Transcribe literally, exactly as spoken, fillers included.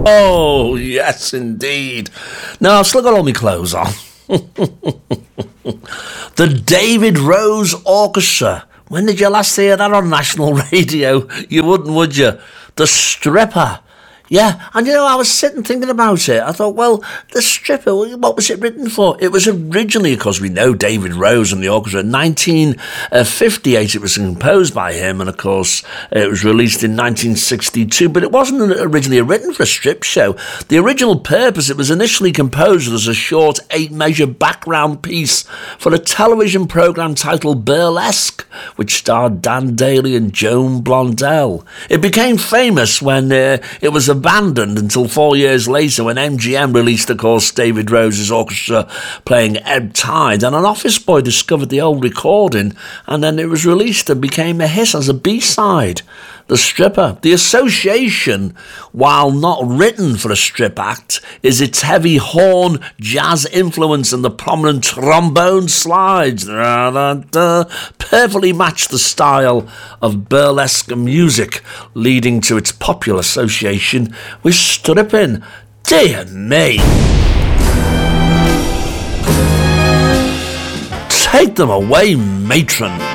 Oh, yes, indeed. No, I've still got all my clothes on. The David Rose Orchestra. When did you last hear that on national radio? You wouldn't, would you? The Stripper. Yeah, and you know, I was sitting thinking about it. I thought, well, the Stripper, what was it written for? It was originally, because we know David Rose and the orchestra, in nineteen fifty-eight it was composed by him, and of course it was released in nineteen sixty-two, but it wasn't originally written for a strip show. The original purpose, it was initially composed as a short eight-measure background piece for a television programme titled Burlesque, which starred Dan Daly and Joan Blondell. It became famous when uh, it was abandoned until four years later when M G M released, of course, David Rose's orchestra playing Ebb Tide, and an office boy discovered the old recording, and then it was released and became a hit as a B-side. The Stripper. The association, while not written for a strip act, is its heavy horn jazz influence and the prominent trombone slides. Da, da, da, perfectly match the style of burlesque music, leading to its popular association with stripping. Dear me. Take them away, matron.